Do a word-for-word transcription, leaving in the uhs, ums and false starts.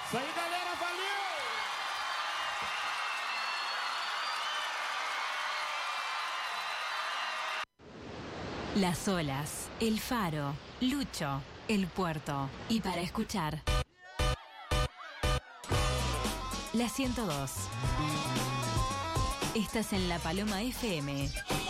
Soy italiano, Fabio. Las olas, el faro, Lucho, el puerto. Y para escuchar, la ciento dos. Estás en La Paloma F M.